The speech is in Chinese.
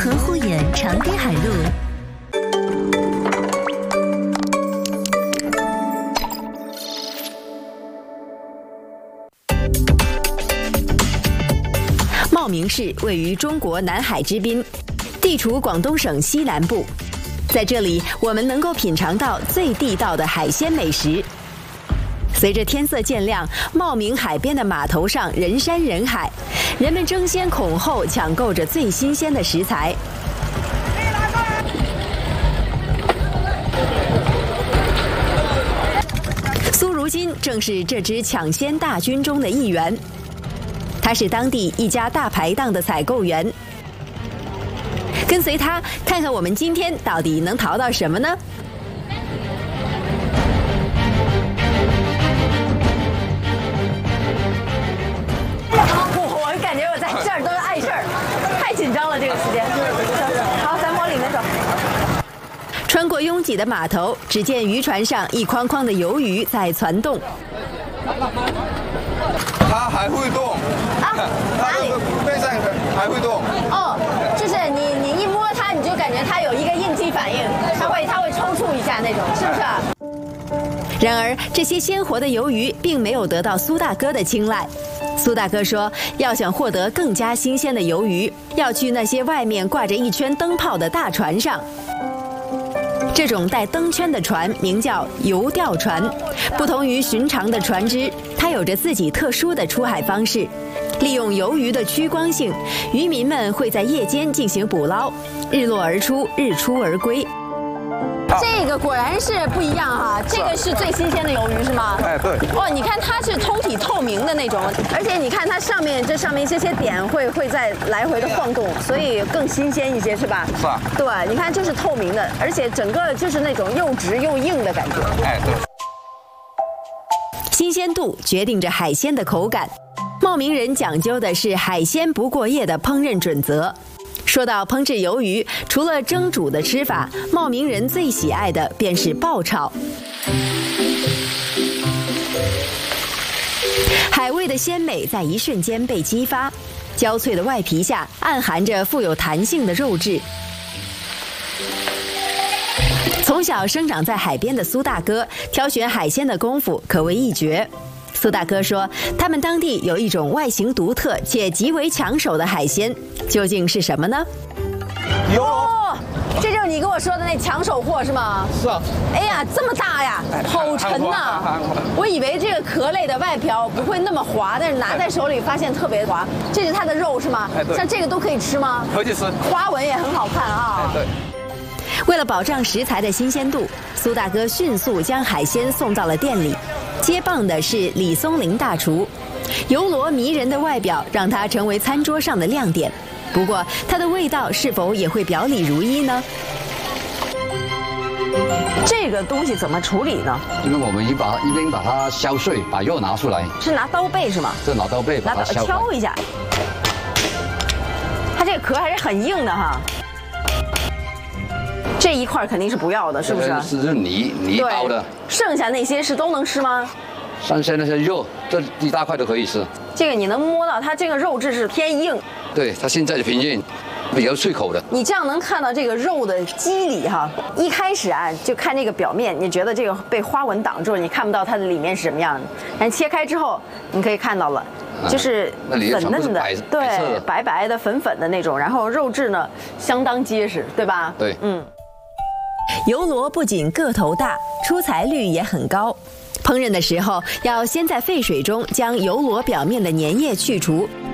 河护眼，长滨海路。茂名市位于中国南海之滨，地处广东省西南部。在这里，我们能够品尝到最地道的海鲜美食。随着天色渐亮，茂名海边的码头上人山人海，人们争先恐后抢购着最新鲜的食材。苏如金正是这支抢鲜大军中的一员，他是当地一家大排档的采购员。跟随他看看我们今天到底能淘到什么呢？我感觉我在这儿都碍事儿，太紧张了这个时间。好，咱往里面走。穿过拥挤的码头，只见渔船上一筐筐的鱿鱼在攒动。 它还会动啊？哪里？ 背上还会动。 哦，就是你一摸它，你就感觉它有一个应激反应，它会抽搐一下那种，是不是？然而，这些鲜活的鱿鱼并没有得到苏大哥的青睐。苏大哥说，要想获得更加新鲜的鱿鱼，要去那些外面挂着一圈灯泡的大船上。这种带灯圈的船名叫游钓船，不同于寻常的船只，它有着自己特殊的出海方式。利用鱿鱼的趋光性，渔民们会在夜间进行捕捞，日落而出，日出而归。这个果然是不一样哈，这个是最新鲜的鱿鱼是吗？ 哎，对。 哦，你看它是通体透明的那种，而且你看它上面这些点会在来回的晃动，所以更新鲜一些是吧？ 是啊。 对，你看就是透明的，而且整个就是那种又直又硬的感觉。 哎，对。 新鲜度决定着海鲜的口感。茂名人讲究的是海鲜不过夜的烹饪准则。说到烹制鱿鱼，除了蒸煮的吃法，茂名人最喜爱的便是爆炒。海味的鲜美在一瞬间被激发，焦脆的外皮下暗含着富有弹性的肉质。从小生长在海边的苏大哥，挑选海鲜的功夫可谓一绝。苏大哥说，他们当地有一种外形独特且极为抢手的海鲜，究竟是什么呢？哦，这就是你跟我说的那抢手货是吗？ 是啊。 哎呀，这么大呀，好沉呐！我以为这个壳类的外表不会那么滑，但是拿在手里发现特别滑。这是它的肉是吗？ 哎，对。 像这个都可以吃吗？ 可以吃。 花纹也很好看啊。 哎，对。 为了保障食材的新鲜度，苏大哥迅速将海鲜送到了店里。接棒的是李松林大厨，油螺迷人的外表让它成为餐桌上的亮点。不过，它的味道是否也会表里如一呢？这个东西怎么处理呢？ 因为我们一边把它削碎，把肉拿出来。 是拿刀背是吗？ 是拿刀背把它削。 敲一下。它这个壳还是很硬的哈。这一块肯定是不要的，是不是？ 是泥包的。 剩下那些是都能吃吗？ 剩下那些肉，这一大块都可以吃。 这个你能摸到，它这个肉质是偏硬。 对，它现在的偏硬，比较脆口的。 你这样能看到这个肉的肌理哈。一开始啊，就看这个表面，你觉得这个被花纹挡住了，你看不到它的里面是什么样的。但切开之后，你可以看到了。就是粉嫩的，对，白白的、粉粉的那种，然后肉质呢相当结实，对吧？ 对， 油螺不仅个头大，出材率也很高。烹饪的时候，要先在沸水中将油螺表面的粘液去除，